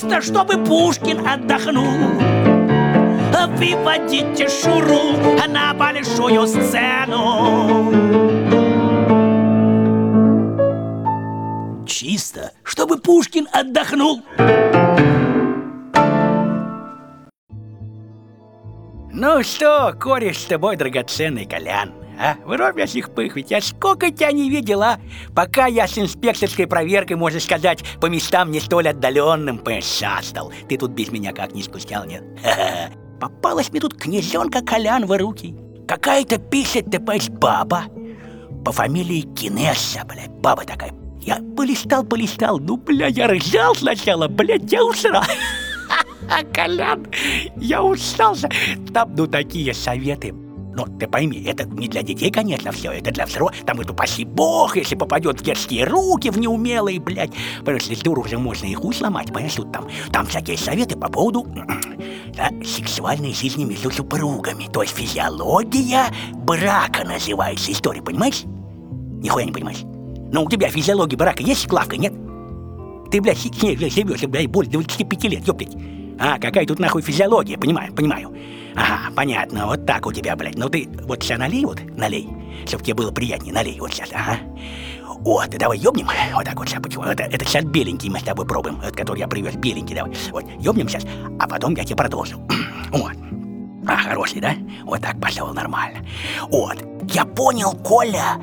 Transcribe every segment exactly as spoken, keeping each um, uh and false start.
Чтобы Пушкин отдохнул. Выводите Шуру на большую сцену. Чисто, чтобы Пушкин отдохнул. Ну что, кореш с тобой, драгоценный Колян, а? Вровь их пых, ведь я сколько тебя не видел, а? Пока я с инспекторской проверкой, можно сказать, по местам не столь отдаленным пошастал. Ты тут без меня как не скучал, нет? Ха-ха. Попалась мне тут князёнка Колян в руки. Какая-то пишет, топась баба по фамилии Кинесса, блядь, баба такая. Я полистал, полистал, ну, бля, я ржал сначала, блядь, я усрал. А Колян, я устался. Там, ну, такие советы. Ну, ты пойми, это не для детей, конечно, все, это для взрослых. Там, это, упаси бог, если попадет в детские руки, в неумелые, блядь. Потому что здорово уже можно их хуй сломать, понимаешь, тут там, там всякие советы по поводу да, сексуальной жизни между супругами. То есть физиология брака называется история, понимаешь? Нихуя не понимаешь. Но у тебя физиология брака есть, Клавка, нет? Ты, блядь, с ней живешь, блядь, более двадцати пяти лет, ёптать. А, какая тут нахуй физиология, понимаю, понимаю. Ага, понятно, вот так у тебя, блядь. Ну ты вот сейчас налей, вот, налей, чтоб тебе было приятнее, налей вот сейчас, ага. Вот, давай ёбнем, вот так вот сейчас, почему? Это, это сейчас беленький мы с тобой пробуем, этот, который я привез, беленький, давай. Вот, ёбнем сейчас, а потом я тебе продолжу. Вот. А, хороший, да? Вот так пошел, нормально. Вот, я понял, Коля,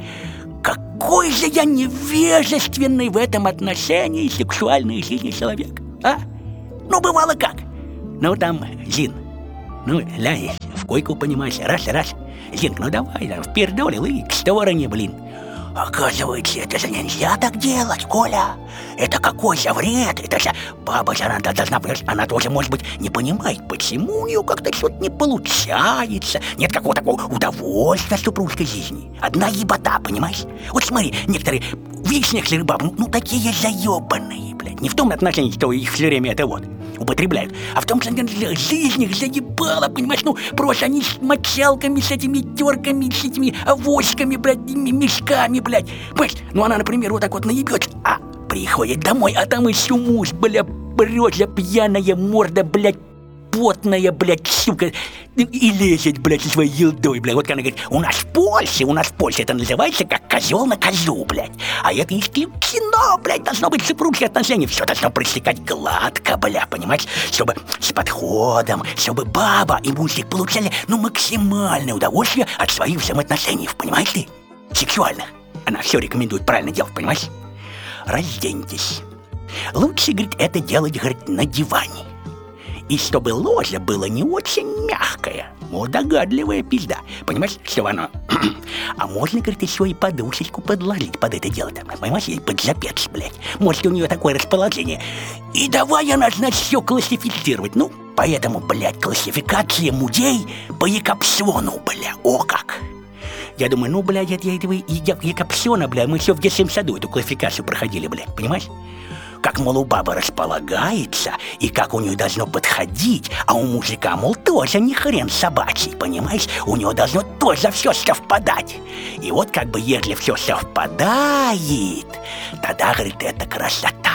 какой же я невежественный в этом отношении сексуальной жизни человек, а? Ну, бывало как. Ну, там, Зин, ну, ляй, в койку, понимаешь, раз-раз. Зинка, ну давай, там, впердолил и к стороне, блин. Оказывается, это же нельзя так делать, Коля. Это какой же вред? Это же баба же, она должна, она тоже, может быть, не понимает, почему у нее как-то что-то не получается. Нет какого-то такого удовольствия в супружеской жизни. Одна ебота, понимаешь? Вот смотри, некоторые, видишь, некоторые бабы, ну, ну такие заебанные, блядь. Не в том отношении, что их все время это вот употребляют, а в том, что жизнь их заебала, понимаешь, ну, просто они с мочалками, с этими терками, с этими авоськами, блядь, мешками, блядь, понимаешь, ну, она, например, вот так вот наебется, а приходит домой, а там еще муж, бля, брёза пьяная морда, блядь, потная, блядь, сука, и лезет, блядь, со своей елдой, блядь. Вот она говорит, у нас в Польше, у нас в Польше это называется как козел на козу, блядь. А это из кино, блядь, должно быть супружеские отношения. Все должно протекать гладко, блядь, понимаешь? Чтобы с подходом, чтобы баба и мужик получали, ну, максимальное удовольствие от своих взаимоотношений, понимаешь ты? Сексуальных. Она все рекомендует правильно делать, понимаешь? Разденьтесь. Лучше, говорит, это делать, говорит, на диване. И чтобы ложа было не очень мягкое, вот догадливая пизда, понимаешь, чтобы оно... А можно, говорит, еще и подушечку подложить под это дело, там, понимаешь, и под запец, блядь. Может, у нее такое расположение. И давай она, значит, все классифицировать. Ну, поэтому, блядь, классификация мудей по Якобсону, бля, о как! Я думаю, ну, блядь, это этого Якобсона, бля, мы все в детском саду эту классификацию проходили, блядь, понимаешь? Как, мол, у бабы располагается, и как у нее должно подходить, а у мужика, мол, тоже не хрен собачий, понимаешь? У него должно тоже все совпадать. И вот как бы, если все совпадает, тогда, говорит, это красота.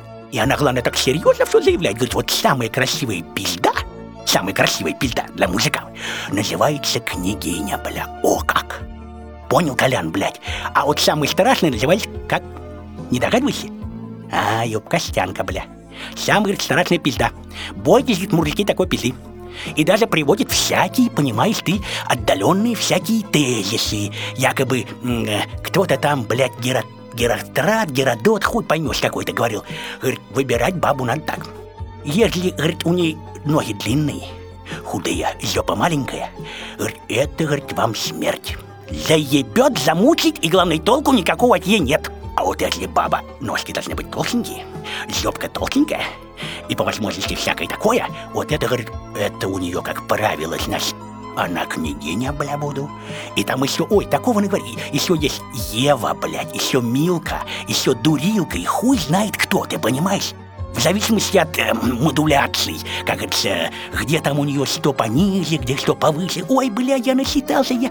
И она, главное, так серьезно все заявляет, говорит, вот самая красивая пизда, самая красивая пизда для мужика называется княгиня, бля, о как. Понял, Колян, блядь? А вот самый страшный называется как? Не догадывайся? А, ёб, Костянка, бля. Сам, говорит, страшная пизда. Бойтесь, говорит, мужики, такой пизды. И даже приводит всякие, понимаешь ты, отдаленные всякие тезисы. Якобы э, кто-то там, блядь, Герат, Гератрат, Геродот, хуй поймешь какой-то, говорил. Говорит, выбирать бабу надо так. Если, говорит, у ней ноги длинные, худые, жопа маленькая, говорит, это, говорит, вам смерть. Заебет, замучить, и, главное, толку никакого от ей нет. А вот если баба, ножки должны быть толстенькие, жопка толстенькая, и по возможности всякое такое, вот это, говорит, это у нее, как правило, значит, она княгиня, бля, буду. И там еще, ой, такого не говори, еще есть Ева, блядь, еще Милка, еще Дурилка, и хуй знает кто, ты понимаешь? В зависимости от э, модуляций, как это, где там у нее что пониже, где что повыше. Ой, блядь, я насчитался, я...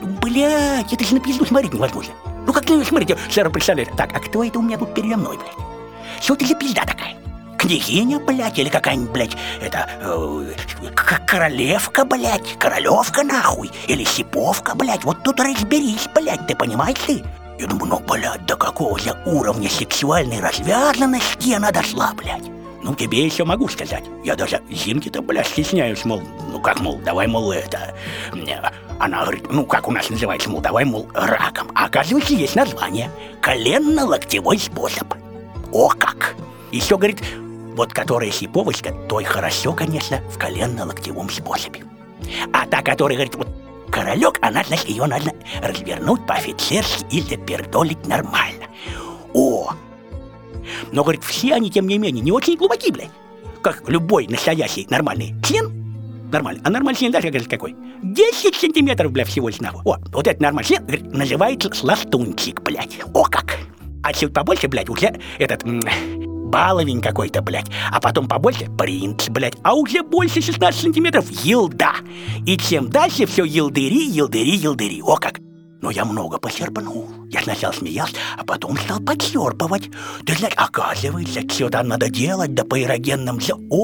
Блядь, это же на пизду смотреть невозможно. Ну как на нее смотрите, сэр, представляете, так, а кто это у меня тут передо мной, блядь? Что это за пизда такая? княгиня, блядь, или какая-нибудь, блядь, это, э, королевка, блядь, королевка, нахуй, или сиповка, блядь, вот тут разберись, блядь, ты понимаешь ты? Я думаю, ну, блядь, до какого же уровня сексуальной развязанности она дошла, блядь? Ну, тебе еще могу сказать. Я даже Зинке-то, блядь, стесняюсь, мол, ну как, мол, давай, мол, это... Она говорит, ну как у нас называется, мол, давай, мол, раком. А оказывается, есть название. Коленно-локтевой способ. О как! Еще, говорит, вот которая сиповочка, той хорошо, конечно, в коленно-локтевом способе. А та, которая, говорит, вот королек, она, значит, ее надо развернуть по-офицерски и запердолить нормально. О! Но, говорит, все они, тем не менее, не очень глубоки, блядь. Как любой настоящий нормальный член. Нормально. А нормальный член, даже, говорит, какой? десять сантиметров, блядь, всего лишь, нахуй. О, вот этот нормальный член, говорит, называется сластунчик, блядь. О как! А чуть побольше, блядь, уже этот... баловень какой-то, блядь. А потом побольше принц, блядь. А уже больше шестнадцати сантиметров елда. И чем дальше, все елдыри, елдыри, елдыри. О как! Но я много посерпнул. Я сначала смеялся, а потом стал подсерпывать. Ты знаешь, оказывается, что там надо делать, да по эрогенным...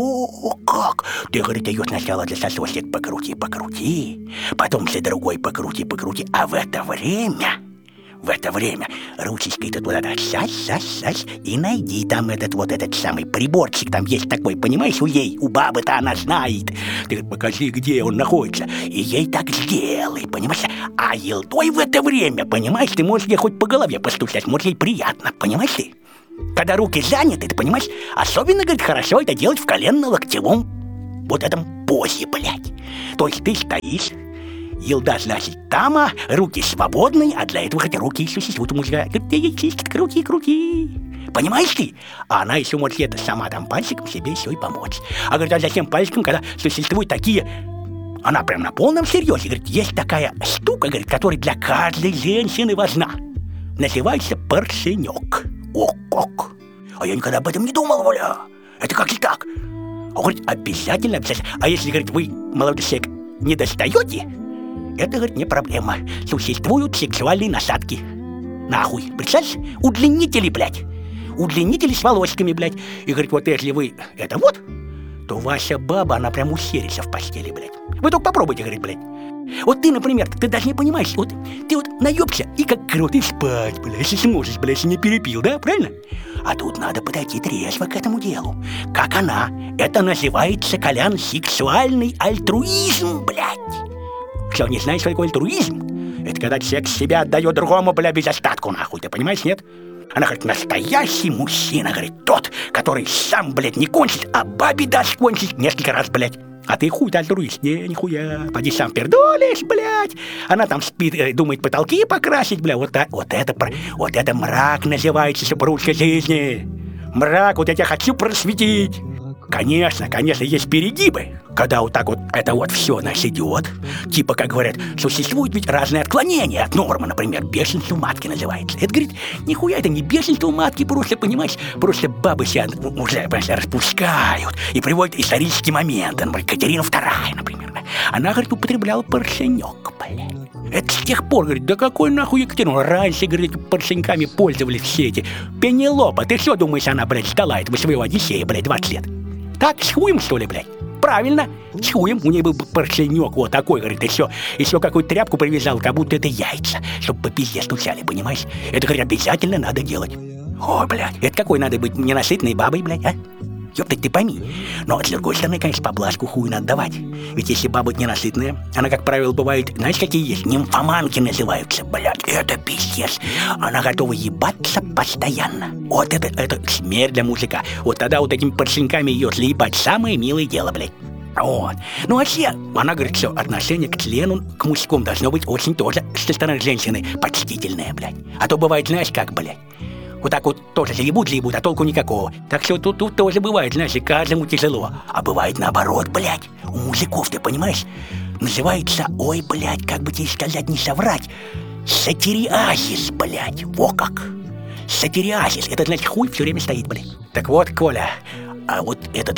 О, как! Ты, говорит, ее сначала за сосочек покрути, покрути, потом за другой покрути, покрути, а в это время... В это время ручечкой ты туда сась, сась, сась, и найди там этот вот этот самый приборчик, там есть такой, понимаешь, у ей, у бабы-то она знает. Ты говорит, покажи, где он находится, и ей так сделай, понимаешь? А елдой в это время, понимаешь, ты можешь ей хоть по голове постучать, может ей приятно, понимаешь ты? Когда руки заняты, ты понимаешь, особенно, говорит, хорошо это делать в коленно-локтевом вот этом позе, блядь. То есть ты стоишь, елда, значит, там, а руки свободные, а для этого хотя руки еще существуют у мужика. Ты ей чистит руки, руки. Понимаешь ты? А она еще может это сама там пальчиком себе еще и помочь. А говорит, а зачем пальчиком, когда существуют такие... Она прям на полном серьезе, говорит, есть такая штука, говорит, которая для каждой женщины важна. Называется поршенек. О, как! А я никогда об этом не думал, Оля. Это как же так? А говорит, обязательно, обязательно. А если, говорит, вы, молодой человек, не достаете... Это, говорит, не проблема. Существуют сексуальные насадки. Нахуй. Представляешь? Удлинители, блядь. Удлинители с волосиками, блядь. И, говорит, вот если вы это вот, то ваша баба, она прям усерится в постели, блядь. Вы только попробуйте, говорит, блядь. Вот ты, например, ты даже не понимаешь, вот ты вот наебся и как крот и спать, блядь, если сможешь, блядь, если не перепил, да, правильно? А тут надо подойти трезво к этому делу. Как она. Это называется, Колян, сексуальный альтруизм, блядь. Что, не знаешь, что такое альтруизм? Это когда человек себя отдает другому, бля, без остатку, нахуй, ты понимаешь, нет? Она говорит, настоящий мужчина, говорит, тот, который сам, блядь, не кончит, а бабе даст кончить несколько раз, блядь. А ты хуй-то альтруист, не, нихуя, поди сам пердолишь, блядь. Она там спит, э, думает потолки покрасить, бля, вот, вот это, вот это мрак называется супружеской жизни. Мрак, вот я тебя хочу просветить. Конечно, конечно, есть перегибы, когда вот так вот это вот все нас идет. Типа, как говорят, существуют ведь разные отклонения от нормы, например, бешенство матки называется. Это, говорит, нихуя это не бешенство матки, просто, понимаешь, просто бабы себя уже, понимаешь, распускают и приводят исторические моменты. Например, Екатерина вторая, например. Она, говорит, употребляла поршенек, блядь. Это с тех пор, говорит, да какой нахуй Екатерина? Раньше, говорит, поршеньками пользовались все эти. Пенелопа, ты что думаешь, она, блядь, ждала этого своего Одиссея, блядь, двадцать лет? Так, с хуем, что ли, блядь? Правильно, с хуем. У нее был поршенек вот такой, говорит, еще, еще какую-то тряпку привязал, как будто это яйца, чтобы по пизде стучали, понимаешь? Это, говорит, обязательно надо делать. Ой, блядь, это какой надо быть ненасытной бабой, блядь, а? Ёптать, ты пойми. Но, с другой стороны, конечно, поблажку хуй надо давать. Ведь если баба ненасытная, она, как правило, бывает, знаешь, какие есть? Нимфоманки называются, блядь, это пиздец. Она готова ебаться постоянно. Вот это, это смерть для мужика. Вот тогда вот этими поршеньками ее заебать самое милое дело, блядь. Вот. Ну, вообще, она говорит, что отношение к члену, к мужскому должно быть очень тоже со стороны женщины почтительное, блядь. А то бывает, знаешь, как, блядь. Вот так вот тоже заебут, заебут, а толку никакого. Так что тут, тут тоже бывает, знаешь, и каждому тяжело. А бывает наоборот, блядь. У мужиков, ты понимаешь, называется, ой, блядь, как бы тебе сказать, не соврать, сатириазис, блядь, во как. Сатириазис, это значит хуй все время стоит, блядь. Так вот, Коля, а вот этот